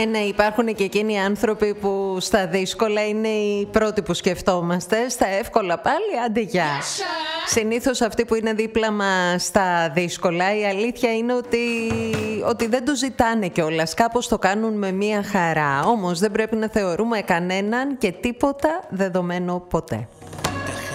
Ναι, υπάρχουν και εκείνοι οι άνθρωποι που στα δύσκολα είναι οι πρώτοι που σκεφτόμαστε. Στα εύκολα πάλι, άντε γεια. Συνήθως αυτοί που είναι δίπλα μας στα δύσκολα, η αλήθεια είναι ότι δεν το ζητάνε κιόλας. Κάπως το κάνουν με μία χαρά. Όμως δεν πρέπει να θεωρούμε κανέναν και τίποτα δεδομένο ποτέ.